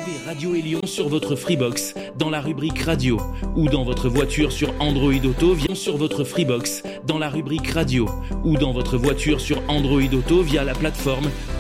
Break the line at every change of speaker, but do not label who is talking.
Tapez Radio Élion sur votre Freebox dans la rubrique Radio ou dans votre voiture sur Android Auto dans la rubrique Radio ou dans votre voiture sur Android Auto via la plateforme